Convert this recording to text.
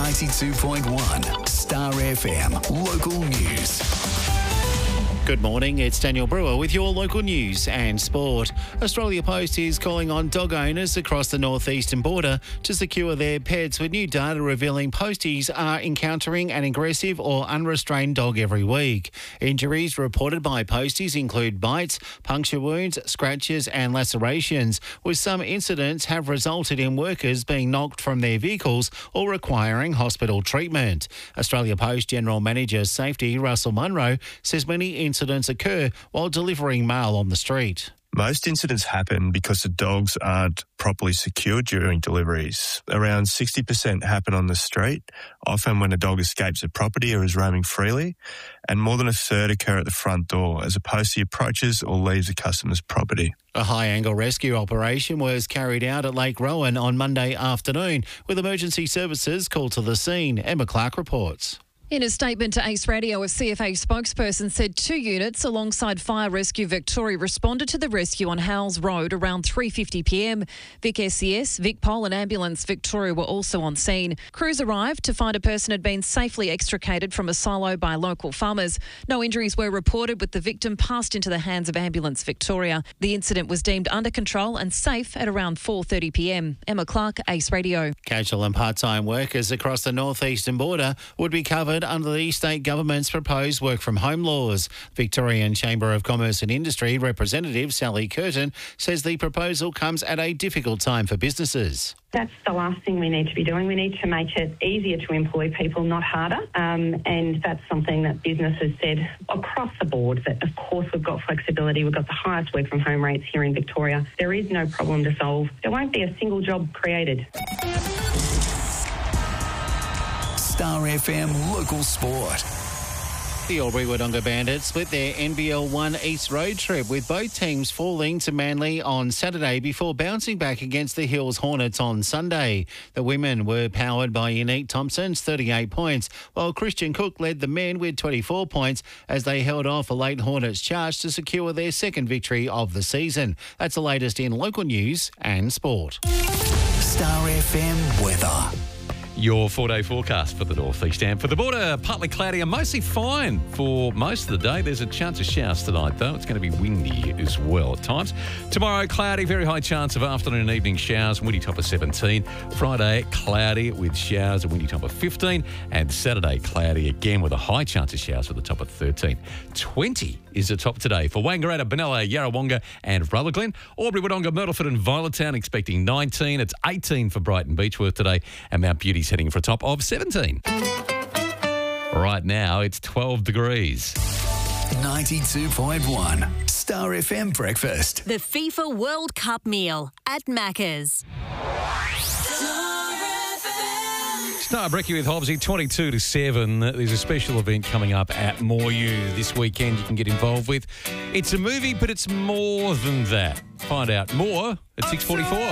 92.1 Star FM Local News. Good morning, it's Daniel Brewer with your local news and sport. Australia Post is calling on dog owners across the northeastern border to secure their pets, with new data revealing posties are encountering an aggressive or unrestrained dog every week. Injuries reported by posties include bites, puncture wounds, scratches and lacerations, with some incidents have resulted in workers being knocked from their vehicles or requiring hospital treatment. Australia Post General Manager Safety Russell Munro says many incidents occur while delivering mail on the street. Most incidents happen because the dogs aren't properly secured during deliveries. Around 60% happen on the street, often when a dog escapes a property or is roaming freely, and more than a third occur at the front door as a postie approaches or leaves a customer's property. A high-angle rescue operation was carried out at Lake Rowan on Monday afternoon, with emergency services called to the scene. Emma Clark reports. In a statement to Ace Radio, a CFA spokesperson said 2 units alongside Fire Rescue Victoria responded to the rescue on Howells Road around 3:50pm. Vic SCS, VicPol and Ambulance Victoria were also on scene. Crews arrived to find a person had been safely extricated from a silo by local farmers. No injuries were reported, with the victim passed into the hands of Ambulance Victoria. The incident was deemed under control and safe at around 4:30pm. Emma Clark, Ace Radio. Casual and part-time workers across the northeastern border would be covered under the state government's proposed work-from-home laws. Victorian Chamber of Commerce and Industry representative Sally Curtin says the proposal comes at a difficult time for businesses. That's the last thing we need to be doing. We need to make it easier to employ people, not harder. And that's something that businesses said across the board, that of course we've got flexibility. We've got the highest work from home rates here in Victoria. There is no problem to solve. There won't be a single job created. Star FM Local Sport. The Albury-Wodonga Bandits split their NBL 1 East Road trip, with both teams falling to Manly on Saturday before bouncing back against the Hills Hornets on Sunday. The women were powered by Unique Thompson's 38 points, while Christian Cook led the men with 24 points as they held off a late Hornets charge to secure their second victory of the season. That's the latest in local news and sport. Star FM weather. Your 4-day forecast for the northeast and for the border. Partly cloudy and mostly fine for most of the day. There's a chance of showers tonight, though. It's going to be windy as well at times. Tomorrow, cloudy, very high chance of afternoon and evening showers, windy top of 17. Friday, cloudy with showers, a windy top of 15. And Saturday, cloudy again with a high chance of showers with a top of 13. 20 is the top today for Wangaratta, Benalla, Yarrawonga and Rutherglen. Albury-Wodonga, Myrtleford and Violettown expecting 19. It's 18 for Brighton Beechworth today, and Mount Beauty's heading for a top of 17. Right now, it's 12 degrees. 92.1 Star FM Breakfast. The FIFA World Cup meal at Macca's. Star Brekkie with Hobbsy, 22-7. There's a special event coming up at Mooryu this weekend you can get involved with. It's a movie, but it's more than that. Find out more at 6:44.